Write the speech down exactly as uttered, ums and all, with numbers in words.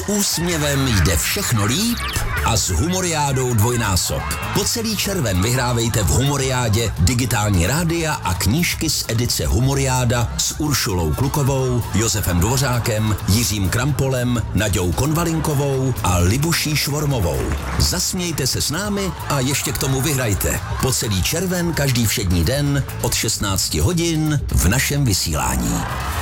S úsměvem jde všechno líp a s Humoriádou dvojnásob. Po celý červen vyhrávejte v Humoriádě digitální rádia a knížky z edice Humoriáda s Uršulou Klukovou, Josefem Dvořákem, Jiřím Krampolem, Naďou Konvalinkovou a Libuší Švormovou. Zasmějte se s námi a ještě k tomu vyhrajte. Po celý červen každý všední den od šestnácti hodin v našem vysílání.